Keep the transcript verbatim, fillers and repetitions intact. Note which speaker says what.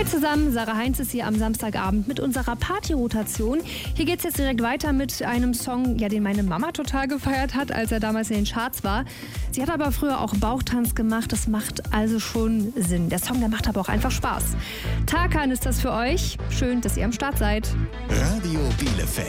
Speaker 1: zusammen, Sarah Heinz ist hier am Samstagabend mit unserer Partyrotation. Hier geht's jetzt direkt weiter mit einem Song, ja, den meine Mama total gefeiert hat, als er damals in den Charts war. Sie hat aber früher auch Bauchtanz gemacht, das macht also schon Sinn. Der Song, der macht aber auch einfach Spaß. Tarkan ist das für euch. Schön, dass ihr am Start seid.
Speaker 2: Radio Bielefeld.